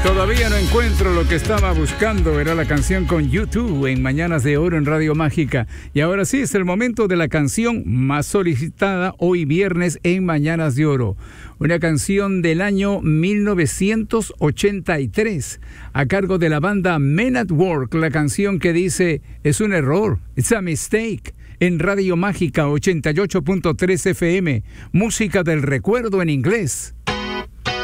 Todavía no encuentro lo que estaba buscando. Era la canción con YouTube en Mañanas de Oro en Radio Mágica. Y ahora sí, es el momento de la canción más solicitada hoy viernes en Mañanas de Oro. Una canción del año 1983 a cargo de la banda Men at Work. La canción que dice, es un error, it's a mistake. En Radio Mágica 88.3 FM. Música del recuerdo en inglés.